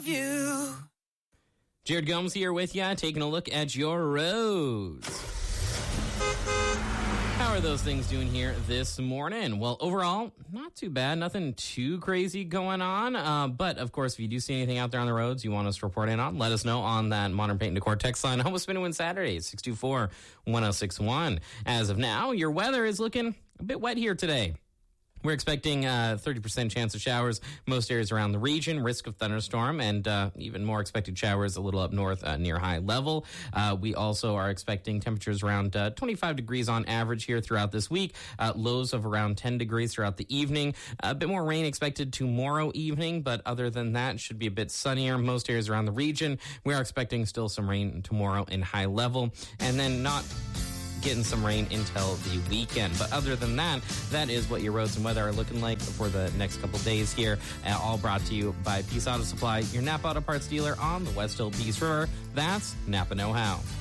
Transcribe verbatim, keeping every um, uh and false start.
You. Jared Gomes here with you, taking a look at your roads. How are those things doing here this morning? Well, overall, not too bad. Nothing too crazy going on. Uh, but, of course, if you do see anything out there on the roads you want us to report in on, let us know on that Modern Paint and Decor text line. Home of Spin and Win Saturday, six two four, one oh six one. As of now, your weather is looking a bit wet here today. We're expecting a thirty percent chance of showers most areas around the region, risk of thunderstorm, and uh, even more expected showers a little up north uh, near high level. Uh, we also are expecting temperatures around uh, twenty-five degrees on average here throughout this week, uh, lows of around ten degrees throughout the evening. A bit more rain expected tomorrow evening, but other than that, should be a bit sunnier most areas around the region. We are expecting still some rain tomorrow in high level, and then not getting some rain until the weekend. But other than that, that is what your roads and weather are looking like for the next couple days here. Uh, all brought to you by Peace Auto Supply, your Napa Auto Parts dealer on the West Hill Peace River. That's Napa Know How.